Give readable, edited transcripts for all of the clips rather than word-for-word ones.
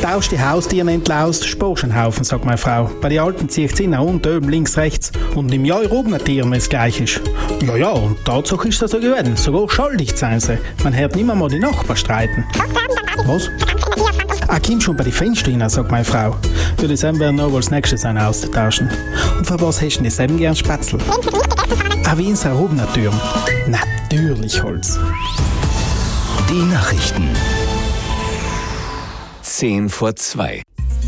Tausch die Haustiere entlaust, sparst einen Haufen, sagt meine Frau. Bei den Alten zieht es innen und oben, links, rechts. Und im Jahr oben ein Tier, wenn es gleich ist. Ja, und Tatsache ist das so gewesen. Sogar schuldig sein sie. Man hört nicht mal die Nachbarn streiten. Was? Komm schon bei den Fenstern rein, sagt meine Frau. Für die Sam werden noch als nächstes einen austauschen. Und für was hast du denn Sam gern Spätzle? Wie in seiner Obener Tür. Natürlich Holz. Die Nachrichten. 1:10.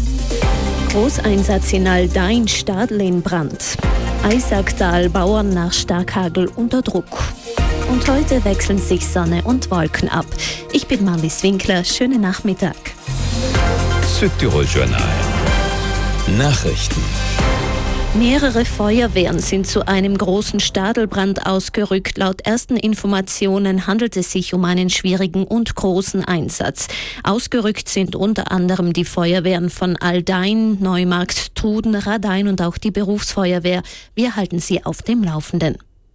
Großeinsatz in Aldein, Stadl in Brand. Eisacktal, Bauern nach Starkhagel unter Druck. Und heute wechseln sich Sonne und Wolken ab. Ich bin Marlies Winkler, schönen Nachmittag. Südtirol Journal. Nachrichten. Mehrere Feuerwehren sind zu einem großen Stadelbrand ausgerückt. Laut ersten Informationen handelt es sich um einen schwierigen und großen Einsatz. Ausgerückt sind unter anderem die Feuerwehren von Aldein, Neumarkt, Truden, Radein und auch die Berufsfeuerwehr. Wir halten Sie auf dem Laufenden.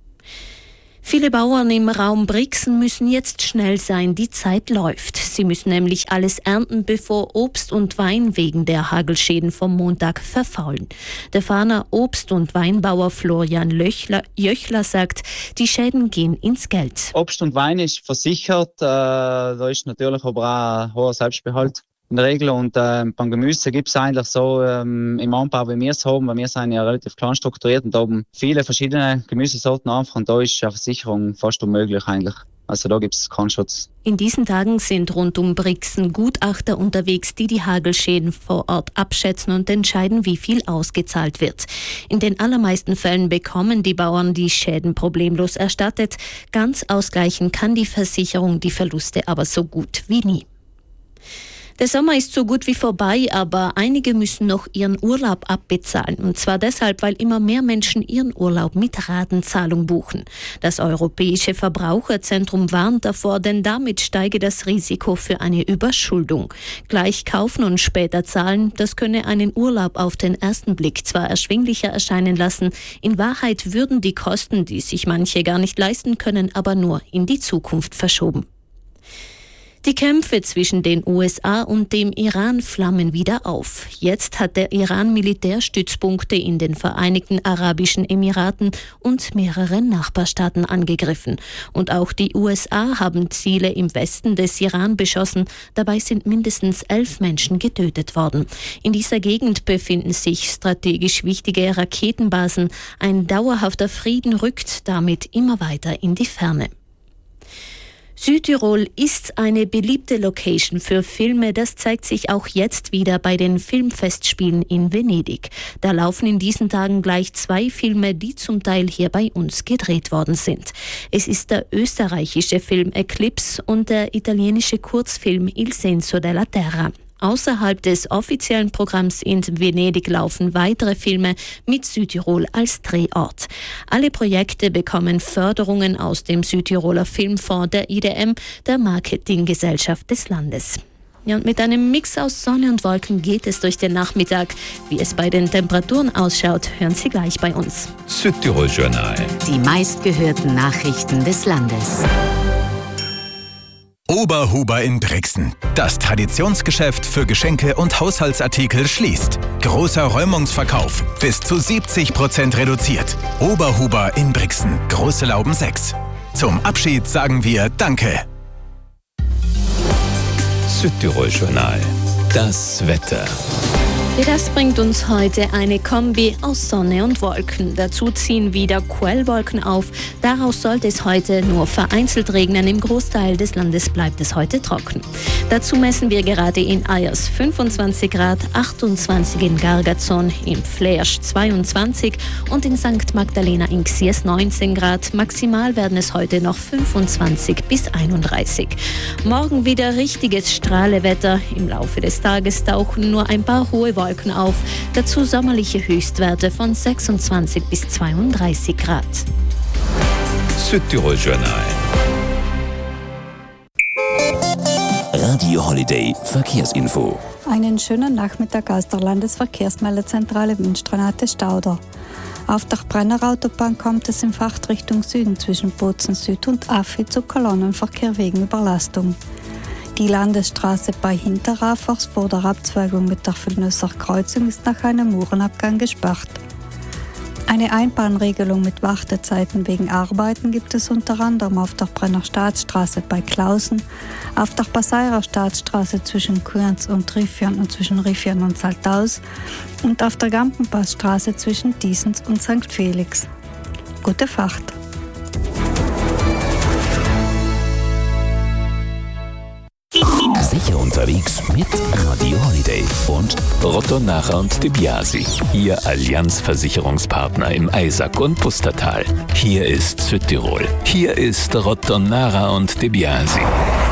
Viele Bauern im Raum Brixen müssen jetzt schnell sein, die Zeit läuft. Sie müssen nämlich alles ernten, bevor Obst und Wein wegen der Hagelschäden vom Montag verfaulen. Der Fahner Obst- und Weinbauer Florian Jöchler sagt, die Schäden gehen ins Geld. Obst und Wein ist versichert, da ist natürlich aber auch ein hoher Selbstbehalt in der Regel. Und beim Gemüse gibt es eigentlich so im Anbau, wie wir es haben, weil wir sind ja relativ klein strukturiert und haben viele verschiedene Gemüsesorten einfach und da ist eine Versicherung fast unmöglich eigentlich. Also da gibt es keinen Schutz. In diesen Tagen sind rund um Brixen Gutachter unterwegs, die die Hagelschäden vor Ort abschätzen und entscheiden, wie viel ausgezahlt wird. In den allermeisten Fällen bekommen die Bauern die Schäden problemlos erstattet. Ganz ausgleichen kann die Versicherung die Verluste aber so gut wie nie. Der Sommer ist so gut wie vorbei, aber einige müssen noch ihren Urlaub abbezahlen. Und zwar deshalb, weil immer mehr Menschen ihren Urlaub mit Ratenzahlung buchen. Das Europäische Verbraucherzentrum warnt davor, denn damit steige das Risiko für eine Überschuldung. Gleich kaufen und später zahlen, das könne einen Urlaub auf den ersten Blick zwar erschwinglicher erscheinen lassen, in Wahrheit würden die Kosten, die sich manche gar nicht leisten können, aber nur in die Zukunft verschoben. Die Kämpfe zwischen den USA und dem Iran flammen wieder auf. Jetzt hat der Iran Militärstützpunkte in den Vereinigten Arabischen Emiraten und mehreren Nachbarstaaten angegriffen. Und auch die USA haben Ziele im Westen des Iran beschossen. Dabei sind mindestens 11 Menschen getötet worden. In dieser Gegend befinden sich strategisch wichtige Raketenbasen. Ein dauerhafter Frieden rückt damit immer weiter in die Ferne. Südtirol ist eine beliebte Location für Filme. Das zeigt sich auch jetzt wieder bei den Filmfestspielen in Venedig. Da laufen in diesen Tagen gleich 2 Filme, die zum Teil hier bei uns gedreht worden sind. Es ist der österreichische Film Eclipse und der italienische Kurzfilm Il senso della terra. Außerhalb des offiziellen Programms in Venedig laufen weitere Filme mit Südtirol als Drehort. Alle Projekte bekommen Förderungen aus dem Südtiroler Filmfonds der IDM, der Marketinggesellschaft des Landes. Ja, und mit einem Mix aus Sonne und Wolken geht es durch den Nachmittag. Wie es bei den Temperaturen ausschaut, hören Sie gleich bei uns. Südtirol Journal. Die meistgehörten Nachrichten des Landes. Oberhuber in Brixen. Das Traditionsgeschäft für Geschenke und Haushaltsartikel schließt. Großer Räumungsverkauf. Bis zu 70% reduziert. Oberhuber in Brixen. Große Lauben 6. Zum Abschied sagen wir Danke. Südtirol Journal. Das Wetter. Das bringt uns heute eine Kombi aus Sonne und Wolken. Dazu ziehen wieder Quellwolken auf. Daraus sollte es heute nur vereinzelt regnen. Im Großteil des Landes bleibt es heute trocken. Dazu messen wir gerade in Ayers 25 Grad, 28 in Gargazon, im Flersch 22 und in St. Magdalena in Xies 19 Grad. Maximal werden es heute noch 25 bis 31. Morgen wieder richtiges Strahlewetter. Im Laufe des Tages tauchen nur ein paar hohe Wolken auf. Dazu sommerliche Höchstwerte von 26 bis 32 Grad. Südtirol Journal. Radio Holiday Verkehrsinfo. Einen schönen Nachmittag aus der Landesverkehrsmeldezentrale wünscht Renate Stauder. Auf der Brennerautobahn kommt es in Fahrtrichtung Süden zwischen Bozen Süd und Affi zu Kolonnenverkehr wegen Überlastung. Die Landesstraße bei Hinterrafers vor der Abzweigung mit der Villnösser Kreuzung ist nach einem Murenabgang gesperrt. Eine Einbahnregelung mit Wartezeiten wegen Arbeiten gibt es unter anderem auf der Brenner Staatsstraße bei Klausen, auf der Passeirer Staatsstraße zwischen Kurns und Riffion und zwischen Riffion und Saltaus und auf der Gampenpassstraße zwischen Diesens und St. Felix. Gute Fahrt! Sicher unterwegs mit Radio Holiday und Rotto-Nacher und De Biasi, Ihr Allianz-Versicherungspartner im Eisack und Pustertal. Hier ist Südtirol. Hier ist Rotto-Nacher und De Biasi.